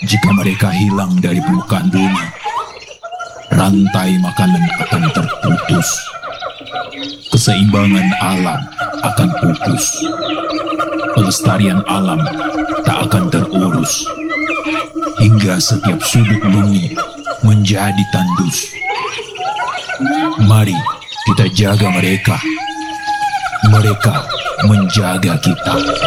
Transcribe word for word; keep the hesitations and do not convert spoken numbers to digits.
Jika mereka hilang dari permukaan bumi, rantai makanan akan terputus. Keseimbangan alam akan pupus. Pelestarian alam tak akan terurus. Hingga setiap sudut bumi menjadi tandus. Mari kita jaga mereka. Mereka menjaga kita.